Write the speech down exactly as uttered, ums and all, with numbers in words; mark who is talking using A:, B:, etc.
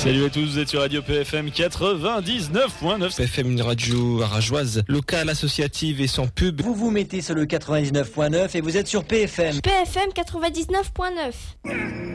A: Salut à tous, vous êtes sur Radio P F M quatre-vingt-dix-neuf point neuf.
B: P F M, une radio arageoise, locale, associative et sans pub.
C: Vous vous mettez sur le quatre-vingt-dix-neuf point neuf et vous êtes sur P F M.
D: P F M quatre-vingt-dix-neuf point neuf.